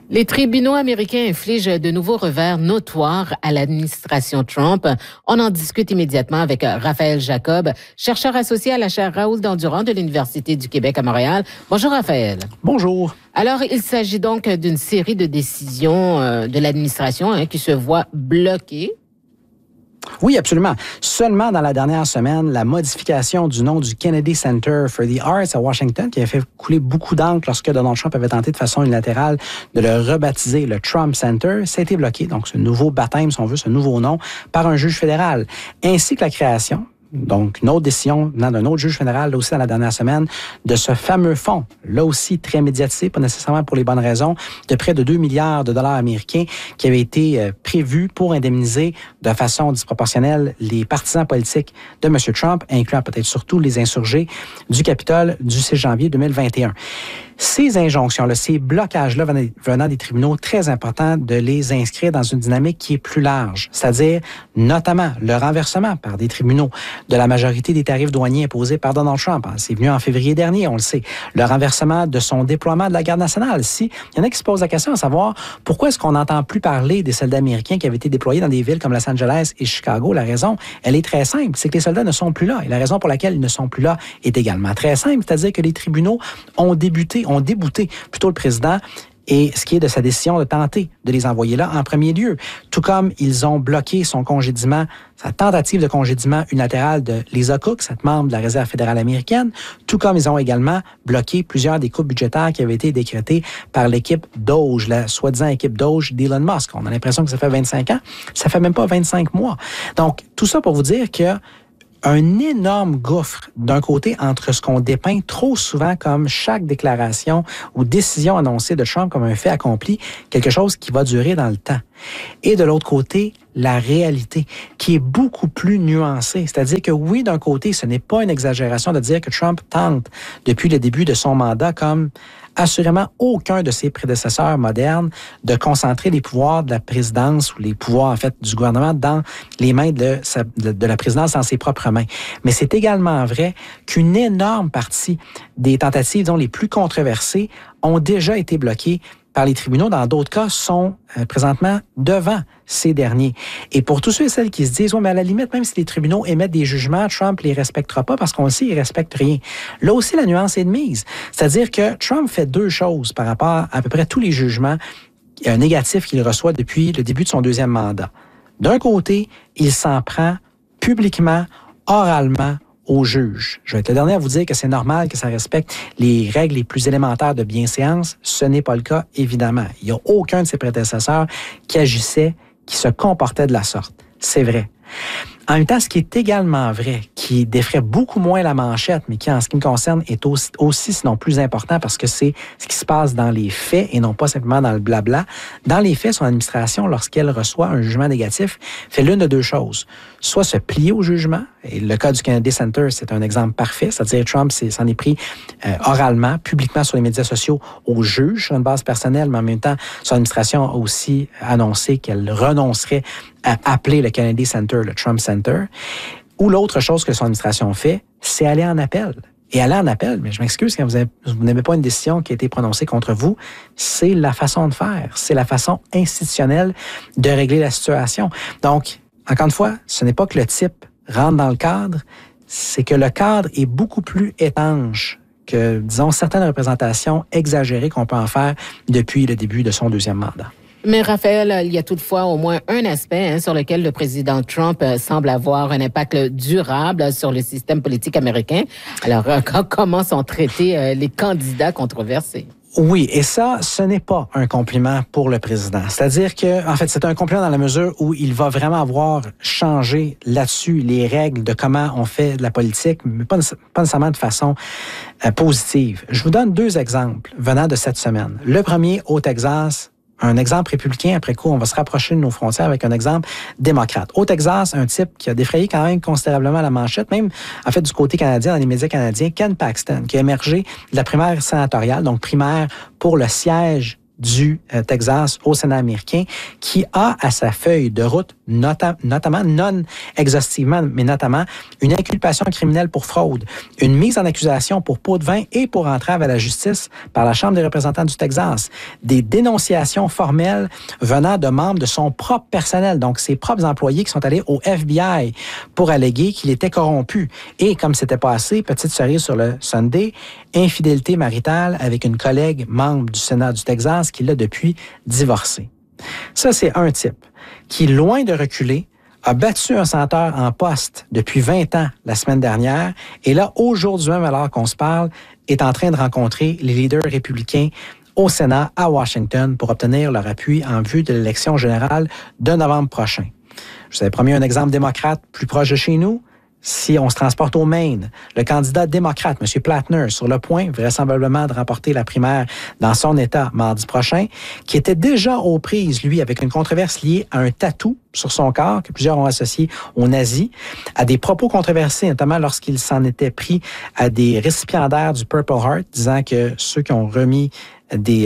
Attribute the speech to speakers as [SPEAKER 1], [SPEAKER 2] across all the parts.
[SPEAKER 1] Les tribunaux américains infligent de nouveaux revers notoires à l'administration Trump. On en discute immédiatement avec Raphaël Jacob, chercheur associé à la chaire Raoul Dandurand de l'Université du Québec à Montréal. Bonjour Raphaël.
[SPEAKER 2] Bonjour.
[SPEAKER 1] Alors, il s'agit donc d'une série de décisions de l'administration qui se voient bloquées.
[SPEAKER 2] Oui, absolument. Seulement dans la dernière semaine, la modification du nom du Kennedy Center for the Arts à Washington, qui avait fait couler beaucoup d'encre lorsque Donald Trump avait tenté de façon unilatérale de le rebaptiser le Trump Center, ça a été bloqué. Donc, ce nouveau baptême, si on veut, ce nouveau nom, par un juge fédéral, ainsi que la création, donc une autre décision venant d'un autre juge fédéral, là aussi dans la dernière semaine, de ce fameux fonds, là aussi très médiatisé, pas nécessairement pour les bonnes raisons, de près de 2 milliards de dollars américains qui avait été prévu pour indemniser de façon disproportionnelle les partisans politiques de M. Trump, incluant peut-être surtout les insurgés du Capitole du 6 janvier 2021. Ces injonctions-là, ces blocages-là venant des tribunaux, très important de les inscrire dans une dynamique qui est plus large, c'est-à-dire notamment le renversement par des tribunaux de la majorité des tarifs douaniers imposés par Donald Trump. C'est venu en février dernier, on le sait. Le renversement de son déploiement de la garde nationale. Si, il y en a qui se posent la question à savoir pourquoi est-ce qu'on n'entend plus parler des soldats américains qui avaient été déployés dans des villes comme Los Angeles et Chicago. La raison, elle est très simple, c'est que les soldats ne sont plus là. Et la raison pour laquelle ils ne sont plus là est également très simple, c'est-à-dire que les tribunaux ont débouté plutôt le président et ce qui est de sa décision de tenter de les envoyer là en premier lieu. Tout comme ils ont bloqué son congédiement, sa tentative de congédiement unilatéral de Lisa Cook, cette membre de la Réserve fédérale américaine, tout comme ils ont également bloqué plusieurs des coupes budgétaires qui avaient été décrétées par l'équipe Doge, la soi-disant équipe Doge d'Elon Musk. On a l'impression que ça fait 25 ans, ça fait même pas 25 mois. Donc, tout ça pour vous dire que un énorme gouffre, d'un côté, entre ce qu'on dépeint trop souvent comme chaque déclaration ou décision annoncée de Trump comme un fait accompli, quelque chose qui va durer dans le temps. Et de l'autre côté, la réalité, qui est beaucoup plus nuancée. C'est-à-dire que oui, d'un côté, ce n'est pas une exagération de dire que Trump tente, depuis le début de son mandat, comme assurément aucun de ses prédécesseurs modernes, de concentrer les pouvoirs de la présidence ou les pouvoirs, en fait, du gouvernement dans les mains de la présidence, dans ses propres mains. Mais c'est également vrai qu'une énorme partie des tentatives, disons, les plus controversées ont déjà été bloquées par les tribunaux, dans d'autres cas, sont présentement devant ces derniers. Et pour tous ceux et celles qui se disent, oui, mais à la limite, même si les tribunaux émettent des jugements, Trump les respectera pas parce qu'on le sait, il respecte rien. Là aussi, la nuance est de mise. C'est-à-dire que Trump fait deux choses par rapport à peu près tous les jugements négatifs qu'il reçoit depuis le début de son deuxième mandat. D'un côté, il s'en prend publiquement, oralement, au juge. Je vais être le dernier à vous dire que c'est normal que ça respecte les règles les plus élémentaires de bienséance. Ce n'est pas le cas, évidemment. Il n'y a aucun de ses prédécesseurs qui agissait, qui se comportait de la sorte. C'est vrai. En même temps, ce qui est également vrai, qui défraie beaucoup moins la manchette, mais qui, en ce qui me concerne, est aussi sinon plus important parce que c'est ce qui se passe dans les faits et non pas simplement dans le blabla. Dans les faits, son administration, lorsqu'elle reçoit un jugement négatif, fait l'une de deux choses. Soit se plier au jugement, et le cas du Kennedy Center, c'est un exemple parfait, c'est-à-dire Trump s'en est pris oralement, publiquement sur les médias sociaux au juge sur une base personnelle, mais en même temps, son administration a aussi annoncé qu'elle renoncerait à appeler le Kennedy Center le Trump Center. Ou l'autre chose que son administration fait, c'est aller en appel. Et aller en appel, mais je m'excuse quand vous n'avez pas une décision qui a été prononcée contre vous, c'est la façon de faire, c'est la façon institutionnelle de régler la situation. Donc, encore une fois, ce n'est pas que le type rentre dans le cadre, c'est que le cadre est beaucoup plus étanche que, disons, certaines représentations exagérées qu'on peut en faire depuis le début de son deuxième mandat.
[SPEAKER 1] Mais Raphaël, il y a toutefois au moins un aspect sur lequel le président Trump semble avoir un impact durable sur le système politique américain. Alors, comment sont traités les candidats controversés?
[SPEAKER 2] Oui, et ça, ce n'est pas un compliment pour le président. C'est-à-dire que, en fait, c'est un compliment dans la mesure où il va vraiment avoir changé là-dessus les règles de comment on fait de la politique, mais pas nécessairement de façon positive. Je vous donne deux exemples venant de cette semaine. Le premier, au Texas, un exemple républicain, après coup, on va se rapprocher de nos frontières avec un exemple démocrate. Au Texas, un type qui a défrayé quand même considérablement la manchette, même en fait du côté canadien, dans les médias canadiens, Ken Paxton, qui a émergé de la primaire sénatoriale, donc primaire pour le siège du Texas au Sénat américain, qui a à sa feuille de route, notamment, non exhaustivement, mais notamment, une inculpation criminelle pour fraude, une mise en accusation pour pot de vin et pour entrave à la justice par la Chambre des représentants du Texas, des dénonciations formelles venant de membres de son propre personnel, donc ses propres employés qui sont allés au FBI pour alléguer qu'il était corrompu. Et comme c'était pas assez, petite cerise sur le sundae, infidélité maritale avec une collègue membre du Sénat du Texas qui l'a depuis divorcé. Ça, c'est un type qui, loin de reculer, a battu un sénateur en poste depuis 20 ans la semaine dernière et là, aujourd'hui même, alors qu'on se parle, est en train de rencontrer les leaders républicains au Sénat à Washington pour obtenir leur appui en vue de l'élection générale de novembre prochain. Je vous avais promis un exemple démocrate plus proche de chez nous. Si on se transporte au Maine, le candidat démocrate, M. Plattner, sur le point vraisemblablement de remporter la primaire dans son État mardi prochain, qui était déjà aux prises, lui, avec une controverse liée à un tatou sur son corps que plusieurs ont associé aux nazis, à des propos controversés, notamment lorsqu'il s'en était pris à des récipiendaires du Purple Heart, disant que ceux qui ont remis qui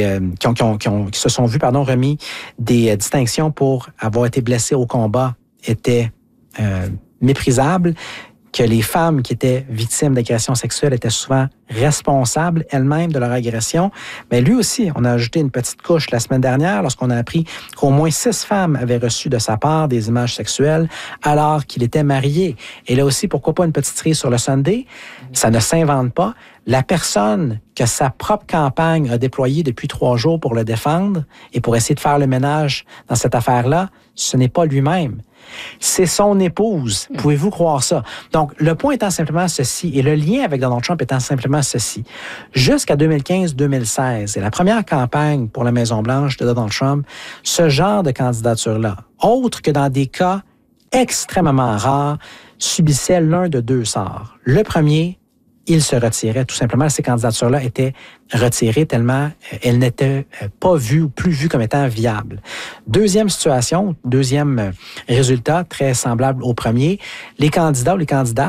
[SPEAKER 2] se sont vus remis des distinctions pour avoir été blessés au combat étaient méprisables, que les femmes qui étaient victimes d'agressions sexuelles étaient souvent responsables elles-mêmes de leur agression. Mais lui aussi, on a ajouté une petite couche la semaine dernière lorsqu'on a appris qu'au moins 6 femmes avaient reçu de sa part des images sexuelles alors qu'il était marié. Et là aussi, pourquoi pas une petite cerise sur le Sunday? Ça ne s'invente pas. La personne que sa propre campagne a déployée depuis 3 jours pour le défendre et pour essayer de faire le ménage dans cette affaire-là, ce n'est pas lui-même. C'est son épouse. Pouvez-vous croire ça? Donc, le point étant simplement ceci, et le lien avec Donald Trump étant simplement ceci. Jusqu'à 2015-2016, et la première campagne pour la Maison-Blanche de Donald Trump, ce genre de candidature-là, autre que dans des cas extrêmement rares, subissait l'un de 2 sorts. Le premier, il se retirait tout simplement. Ces candidatures-là étaient retirées tellement elles n'étaient pas vues ou plus vues comme étant viables. Deuxième situation, deuxième résultat très semblable au premier, les candidats ou les candidates